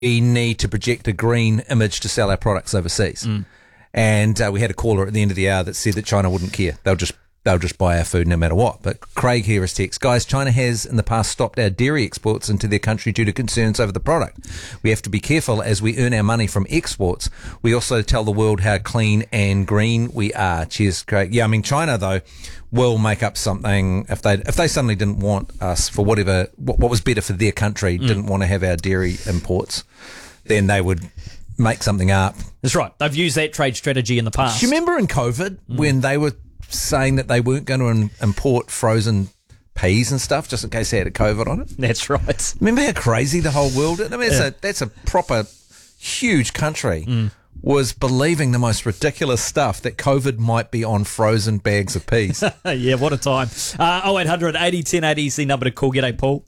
need to project a green image to sell our products overseas. And we had a caller at the end of the hour that said that China wouldn't care. They'll just buy our food no matter what. But Craig here is text. Guys, China has in the past stopped our dairy exports into their country due to concerns over the product. We have to be careful as we earn our money from exports. We also tell the world how clean and green we are. Cheers, Craig. Yeah, I mean, China, though, will make up something if they suddenly didn't want us for whatever, what was better for their country, didn't want to have our dairy imports, then they would make something up. That's right. They've used that trade strategy in the past. Do you remember in COVID when they were saying that they weren't going to import frozen peas and stuff just in case they had a COVID on it? That's right. Remember how crazy the whole world is? I mean, that's a proper huge country was believing the most ridiculous stuff, that COVID might be on frozen bags of peas. Yeah, what a time. 0800 80 1080 is the number to call. G'day, Paul.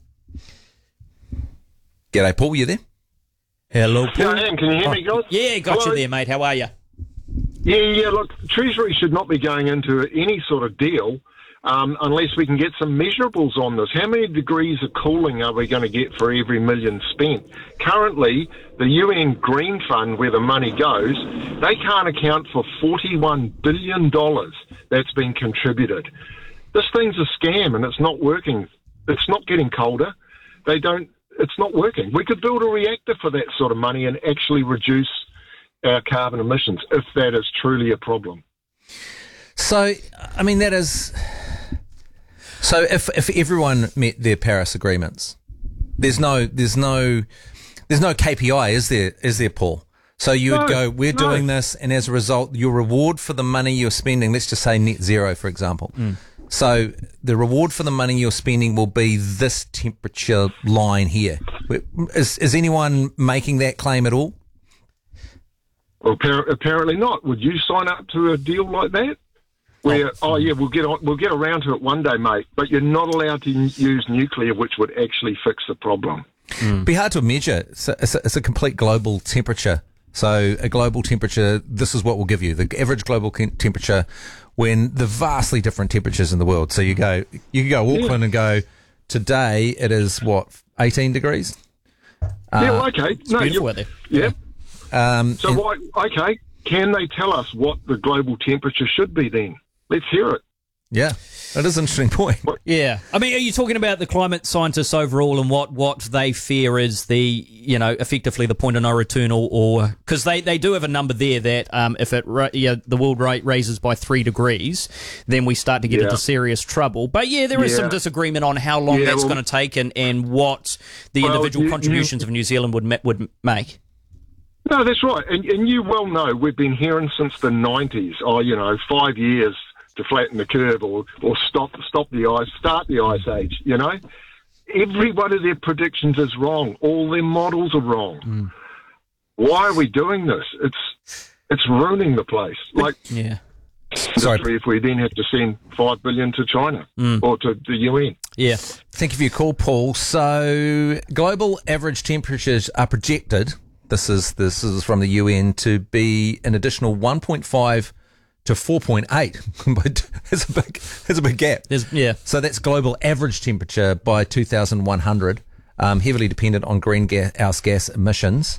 G'day, Paul. You there? Hello, Paul. Yeah, I am. Can you hear me, guys? Yeah, got you there, mate. How are you? Yeah. Look, Treasury should not be going into any sort of deal unless we can get some measurables on this. How many degrees of cooling are we going to get for every million spent? Currently, the UN Green Fund, where the money goes, they can't account for $41 billion that's been contributed. This thing's a scam and it's not working. It's not getting colder. It's not working. We could build a reactor for that sort of money and actually reduce our carbon emissions, if that is truly a problem. So, I mean, that is... So if everyone met their Paris agreements, there's no KPI, is there, Paul? So you would go, we're doing this, and as a result, your reward for the money you're spending, let's just say net zero, for example. So the reward for the money you're spending will be this temperature line here. Is anyone making that claim at all? Well, apparently not. Would you sign up to a deal like that? Where, we'll get around to it one day, mate, but you're not allowed to use nuclear, which would actually fix the problem. Be hard to measure. It's a complete global temperature. So a global temperature, this is what we'll give you, the average global temperature when the vastly different temperatures in the world. So you can go Auckland and go, today it is, 18 degrees? Okay. It's beautiful out there. Yeah. Can they tell us what the global temperature should be then? Let's hear it. Yeah, that is an interesting point. Yeah. I mean, are you talking about the climate scientists overall and what they fear is the, effectively the point of no return, or because they do have a number there that if the world rate raises by 3 degrees, then we start to get into serious trouble. But there is some disagreement on how long that's going to take and what the individual contributions of New Zealand would make. No, that's right. And you well know we've been hearing since the 90s, 5 years to flatten the curve or start the ice age, Every one of their predictions is wrong. All their models are wrong. Why are we doing this? It's ruining the place. Sorry. If we then have to send $5 billion to China or to the UN. Yeah. Thank you for your call, Paul. So global average temperatures are projected, this is from the UN, to be an additional 1.5 to 4.8. There's a big gap. So that's global average temperature by 2100, heavily dependent on greenhouse gas emissions.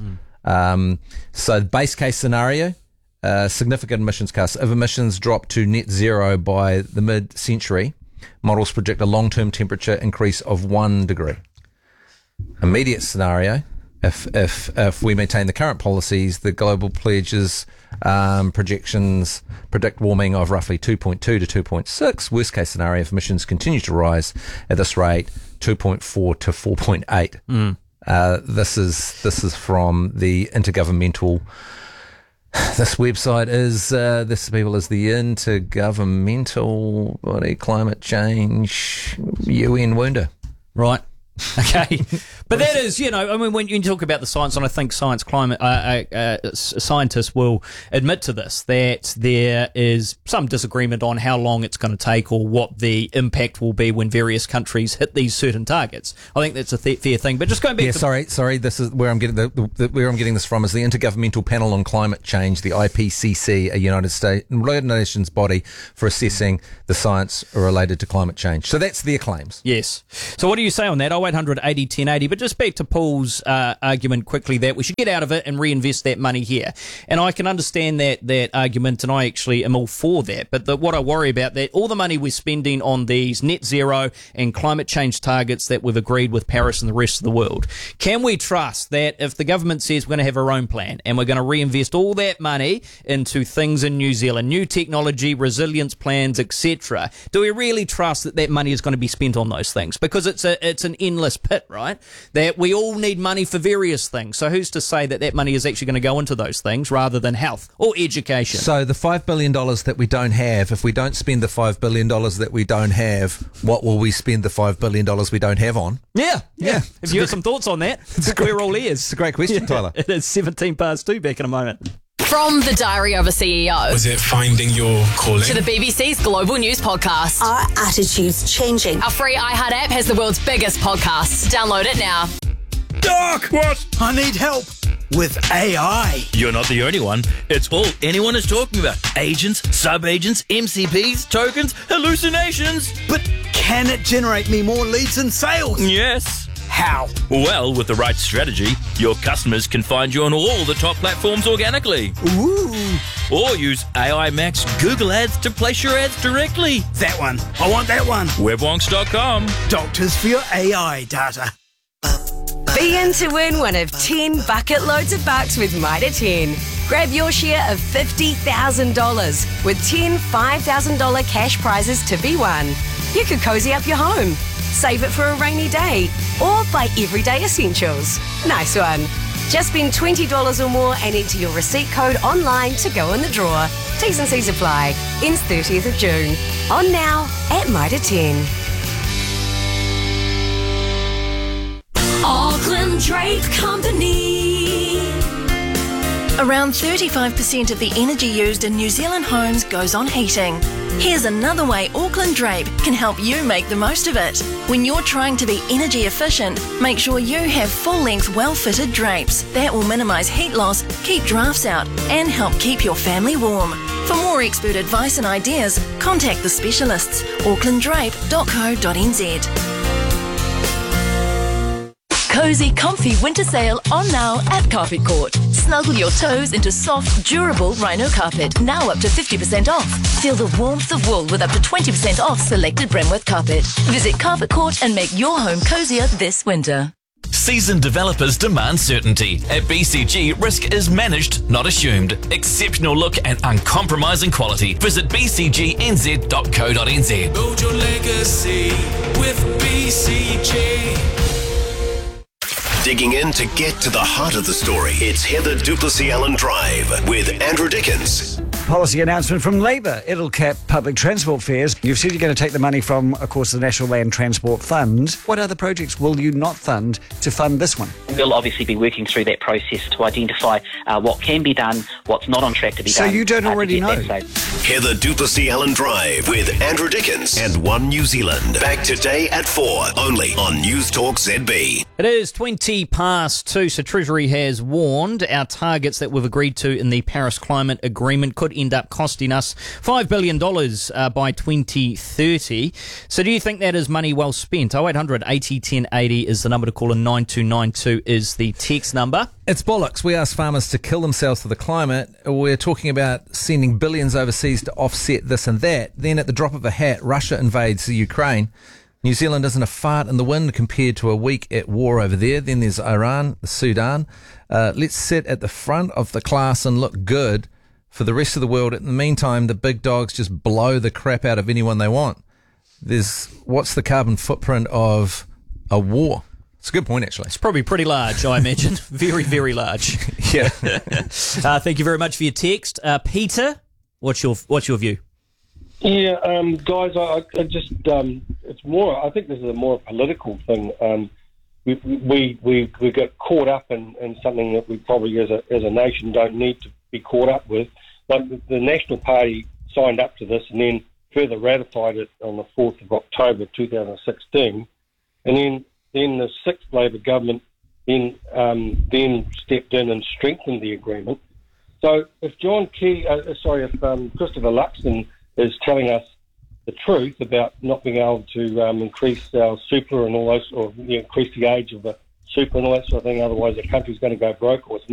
So the base case scenario, significant emissions cuts. If emissions drop to net zero by the mid-century, models predict a long-term temperature increase of 1 degree. Immediate scenario, if we maintain the current policies, the global pledges projections predict warming of roughly 2.2 to 2.6. Worst case scenario, if emissions continue to rise at this rate, 2.4 to 4.8. This is from the Intergovernmental. This website is the Intergovernmental Climate Change UN Wounder. Right. Okay. But that is, when you talk about the science, and I think scientists will admit to this, that there is some disagreement on how long it's going to take or what the impact will be when various countries hit these certain targets. I think that's a fair thing. But just going back to... Sorry, this is where I'm getting where I'm getting this from is the Intergovernmental Panel on Climate Change, the IPCC, a United Nations body for assessing the science related to climate change. So that's their claims. Yes. So what do you say on that? 0800 80 1080. But just back to Paul's argument quickly that we should get out of it and reinvest that money here. And I can understand that argument, and I actually am all for that. But what I worry about, that all the money we're spending on these net zero and climate change targets that we've agreed with Paris and the rest of the world, can we trust that if the government says we're going to have our own plan and we're going to reinvest all that money into things in New Zealand, new technology, resilience plans, etc., do we really trust that that money is going to be spent on those things? Because it's an endless pit, right? That we all need money for various things. So who's to say that money is actually going to go into those things rather than health or education? So the $5 billion that we don't have, if we don't spend the $5 billion that we don't have, what will we spend the $5 billion we don't have on? Yeah. Have you got some thoughts on that? We're all ears. It's a great question, Tyler. It is 17 past 2, back in a moment. From the Diary of a CEO. Was it finding your calling? To the BBC's Global News Podcast. Our attitude's changing. Our free iHeart app has the world's biggest podcasts. Download it now. Doc! What? I need help with AI. You're not the only one. It's all anyone is talking about. Agents, sub-agents, MCPs, tokens, hallucinations. But can it generate me more leads and sales? Yes. How? Well, with the right strategy, your customers can find you on all the top platforms organically. Ooh. Or use AI Max Google Ads to place your ads directly. That one. I want that one. Webwonks.com. Doctors for your AI data. Be in to win one of 10 bucket loads of bucks with Mitre 10. Grab your share of $50,000 with 10 $5,000 cash prizes to be won. You could cozy up your home, save it for a rainy day, or buy everyday essentials. Nice one. Just spend $20 or more and enter your receipt code online to go in the draw. T's and C's apply. Ends 30th of June. On now at Mitre 10. Auckland Drape Company. Around 35% of the energy used in New Zealand homes goes on heating. Here's another way Auckland Drape can help you make the most of it. When you're trying to be energy efficient, make sure you have full-length, well-fitted drapes. That will minimise heat loss, keep drafts out, and help keep your family warm. For more expert advice and ideas, contact the specialists. aucklanddrape.co.nz. Cozy, comfy winter sale on now at Carpet Court. Snuggle your toes into soft, durable rhino carpet, now up to 50% off. Feel the warmth of wool with up to 20% off selected Bremworth carpet. Visit Carpet Court and make your home cozier this winter. Seasoned developers demand certainty. At BCG, risk is managed, not assumed. Exceptional look and uncompromising quality. Visit bcgnz.co.nz. Build your legacy with BCG. Digging in to get to the heart of the story. It's Heather Duplessis-Allen Drive with Andrew Dickens. Policy announcement from Labour. It'll cap public transport fares. You've said you're going to take the money from, of course, the National Land Transport Fund. What other projects will you not fund to fund this one? We'll obviously be working through that process to identify what can be done, what's not on track to be done. So you don't already know? Heather Duplessis-Allen Drive with Andrew Dickens and One New Zealand. Back today at 4, only on News Talk ZB. It is 20 past 2, so Treasury has warned our targets that we've agreed to in the Paris Climate Agreement could end up costing us $5 billion by 2030. So do you think that is money well spent? 0800 80 10 80 is the number to call, and 9292 is the text number. It's bollocks. We ask farmers to kill themselves for the climate. We're talking about sending billions overseas to offset this and that. Then at the drop of a hat, Russia invades the Ukraine. New Zealand isn't a fart in the wind compared to a week at war over there. Then there's Iran, the Sudan. Let's sit at the front of the class and look good for the rest of the world. In the meantime, the big dogs just blow the crap out of anyone they want. What's the carbon footprint of a war? It's a good point, actually. It's probably pretty large, I imagine. Very, very large. Yeah. Thank you very much for your text. Peter, what's your view? Yeah, guys, I just it's more. I think this is a more political thing. We got caught up in something that we probably as a nation don't need to be caught up with. Like the National Party signed up to this and then further ratified it on the 4th of October 2016, and then the 6th Labor government then stepped in and strengthened the agreement. So if Christopher Luxon is telling us the truth about not being able to increase our super and all those, or increase the age of the super and all that sort of thing. Otherwise, the country's going to go broke, or it's